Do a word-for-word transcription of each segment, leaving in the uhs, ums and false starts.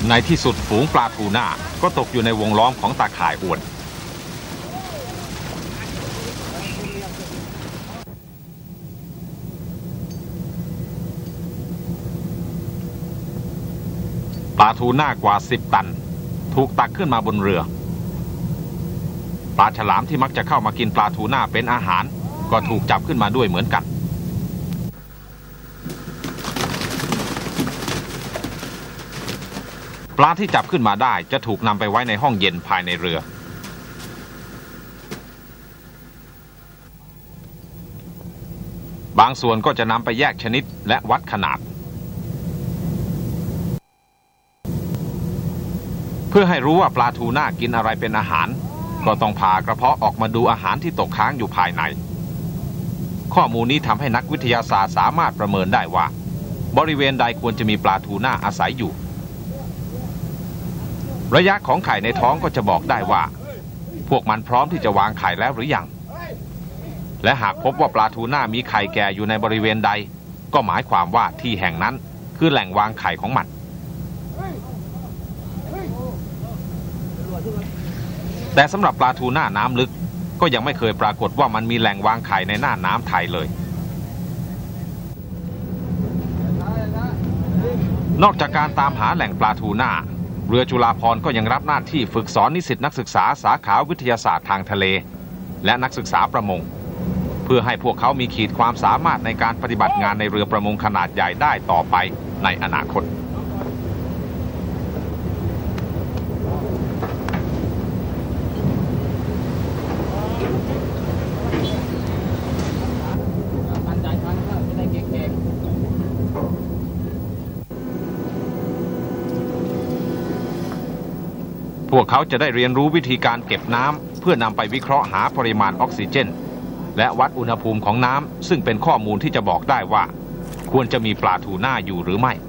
ในที่สุดฝูงปลาทูน่าก็ตกอยู่ในวงล้อมของตาข่ายอวนปลาทูน่ากว่าสิบตันถูกตักขึ้นมาบนเรือปลาฉลามที่มักจะเข้ามากินปลาทูน่าเป็นอาหารก็ถูกจับขึ้นมาด้วยเหมือนกันปลาที่จับขึ้นมาได้จะถูกนำไปไว้ในห้องเย็นภายในเรือบางส่วนก็จะนำไปแยกชนิดและวัดขนาดเพื่อให้รู้ว่าปลาทูน่ากินอะไรเป็นอาหารก็ต้องผ่ากระเพาะออกมาดูอาหารที่ตกค้างอยู่ภายในข้อมูลนี้ทำให้นักวิทยาศาสตร์สามารถประเมินได้ว่าบริเวณใดควรจะมีปลาทูน่าอาศัยอยู่ระยะของไข่ในท้องก็จะบอกได้ว่าพวกมันพร้อมที่จะวางไข่แล้วหรือยังและหากพบว่าปลาทูน่ามีไข่แก่อยู่ในบริเวณใดก็หมายความว่าที่แห่งนั้นคือแหล่งวางไข่ของมันแต่สำหรับปลาทูน่าน้ำลึกก็ยังไม่เคยปรากฏว่ามันมีแหล่งวางไข่ในหน้าน้ำไทยเลยนอกจากการตามหาแหล่งปลาทูน่าเรือจุฬาภรณ์ก็ยังรับหน้าที่ฝึกสอนนิสิตนักศึกษาสาขาวิทยาศาสตร์ทางทะเลและนักศึกษาประมงเพื่อให้พวกเขามีขีดความสามารถในการปฏิบัติงานในเรือประมงขนาดใหญ่ได้ต่อไปในอนาคตพวกเขาจะได้เรียนรู้วิธีการเก็บน้ำเพื่อนำไปวิเคราะห์หาปริมาณออกซิเจนและวัดอุณหภูมิของน้ำซึ่งเป็นข้อมูลที่จะบอกได้ว่าควรจะมีปลาทูน่าอยู่หรือไม่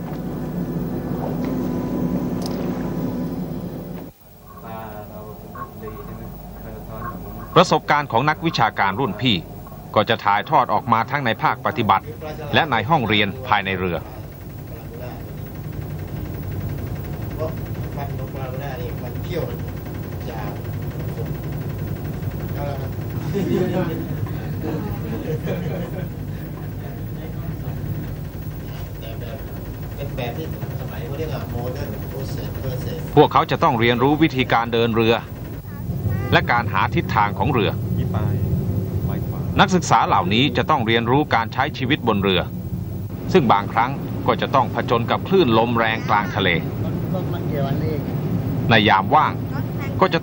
ประสบการณ์ของนักวิชาการรุ่นพี่ก็จะถ่ายทอดออกมาทั้งในภาคปฏิบัติและในห้องเรียนภายในเรือพวกเขาจะต้องเรียนรู้วิธีการเดินเรือและการหาทิศทางของเรือนักศึกษาเหล่านี้จะต้องเรียนรู้การใช้ชีวิตบนเรือซึ่งบางครั้งก็จะต้องผจญกับคลื่นลมแรงกลางทะเลในยามว่าง